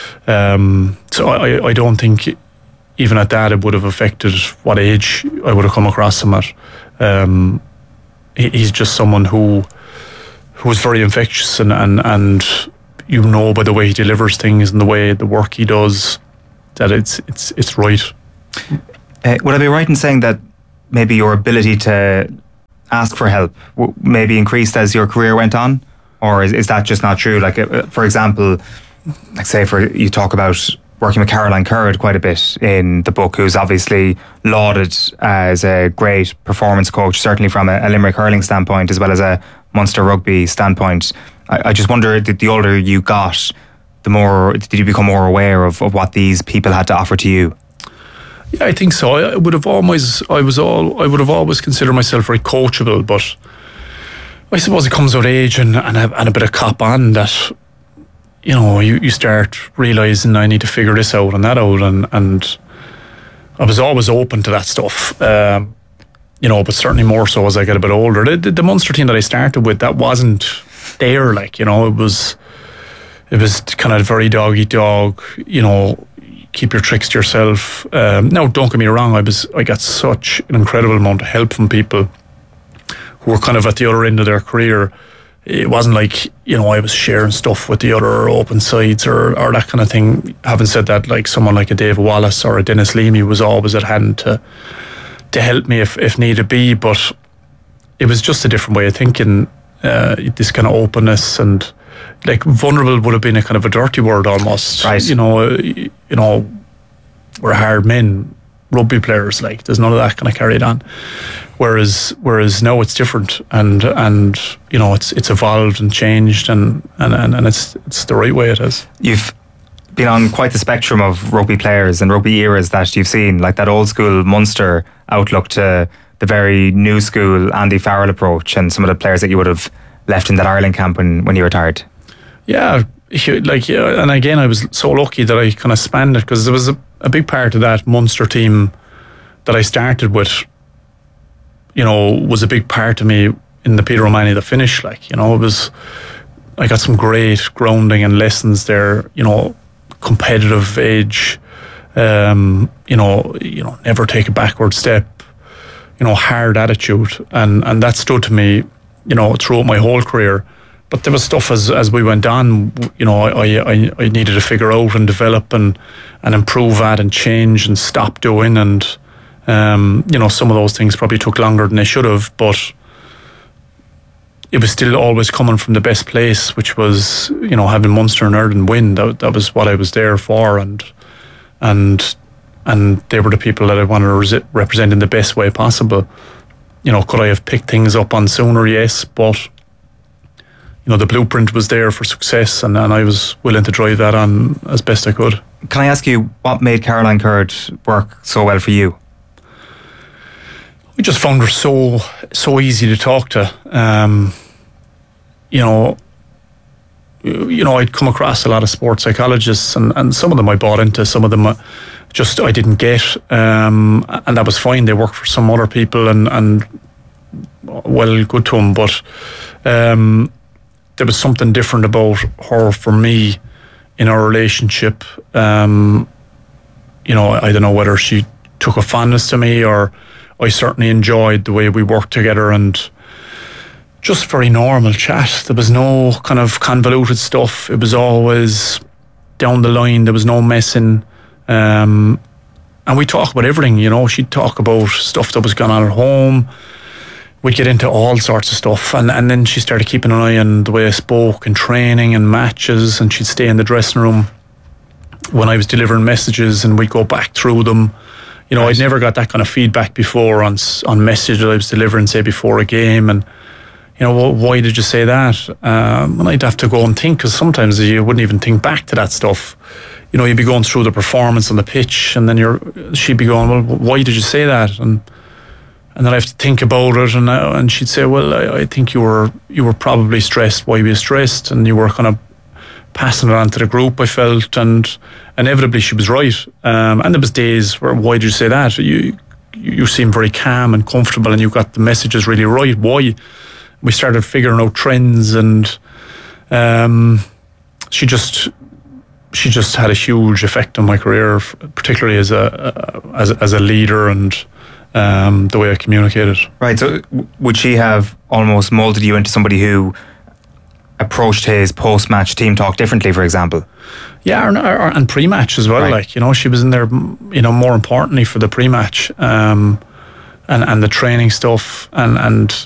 So I don't think even at that it would have affected what age I would have come across him at. He's just someone who was very infectious, and you know by the way he delivers things and the way the work he does that it's right. Would I be right in saying that maybe your ability to ask for help maybe increased as your career went on, or is that just not true? Like, for example, like say you talk about working with Caroline Curd quite a bit in the book, who's obviously lauded as a great performance coach, certainly from a Limerick hurling standpoint as well as a Munster rugby standpoint. I just wonder, did the older you got, did you become more aware of what these people had to offer to you? Yeah, I think so. I would have always considered myself very coachable, but I suppose it comes with age and a bit of cop on that, you know, you start realising I need to figure this out and that out, and I was always open to that stuff, you know, but certainly more so as I get a bit older. The Munster team that I started with, that wasn't there, like, you know, it was kind of very dog eat dog, you know, keep your tricks to yourself. Now, don't get me wrong, I got such an incredible amount of help from people who were kind of at the other end of their career. It wasn't like, you know, I was sharing stuff with the other open sides or that kind of thing. Having said that, like someone like a David Wallace or a Dennis Leamy was always at hand to help me if needed be, but it was just a different way of thinking, this kind of openness, and like vulnerable would have been a kind of a dirty word almost. Right. You know, we're hard men, rugby players, like there's none of that kind of carried on. Whereas now it's different, and you know, it's evolved and changed, and it's the right way it is. You've been on quite the spectrum of rugby players and rugby eras that you've seen, like that old school Munster outlook to the very new school Andy Farrell approach, and some of the players that you would have left in that Ireland camp when you retired. Yeah, and again, I was so lucky that I kind of spanned it, because there was a big part of that Munster team that I started with, you know, was a big part of me in the Peter O'Mahony the finish. Like, you know, I got some great grounding and lessons there, you know, competitive edge, you know, never take a backward step, you know, hard attitude, and that stood to me, you know, throughout my whole career. But there was stuff as we went on, you know, I needed to figure out and develop and improve at and change and stop doing, and you know, some of those things probably took longer than they should have, but it was still always coming from the best place, which was, you know, having Munster and Ireland win. That was what I was there for, and they were the people that I wanted to represent in the best way possible. You know, could I have picked things up on sooner? Yes, but you know, the blueprint was there for success, and I was willing to drive that on as best I could. Can I ask you, what made Caroline Curd work so well for you? We just found her so easy to talk to. You know, I'd come across a lot of sports psychologists, and some of them I bought into, some of them I didn't get, and that was fine. They worked for some other people, and well, good to them, but there was something different about her for me in our relationship. You know, I don't know whether she took a fondness to me, or I certainly enjoyed the way we worked together, and just very normal chat. There was no kind of convoluted stuff. It was always down the line. There was no messing. And we talked about everything, you know. She'd talk about stuff that was going on at home. We'd get into all sorts of stuff, and then she started keeping an eye on the way I spoke and training and matches, and she'd stay in the dressing room when I was delivering messages, and we'd go back through them. You know, I'd never got that kind of feedback before on messages I was delivering, say, before a game, and you know, why did you say that? And I'd have to go and think, because sometimes you wouldn't even think back to that stuff. You know, you'd be going through the performance on the pitch, and then she'd be going, well, why did you say that? And then I have to think about it, and she'd say, well, I think you were probably stressed. Why were you stressed? And you were kind of passing it on to the group, I felt, and inevitably she was right. And there was days where, why did you say that? You seem very calm and comfortable, and you got the messages really right. Why? We started figuring out trends, and she just had a huge effect on my career, particularly as a leader and the way I communicated. Right. So would she have almost molded you into somebody who approached his post-match team talk differently, for example? Yeah, and pre-match as well. Right. Like, you know, she was in there, you know, more importantly for the pre-match and the training stuff, and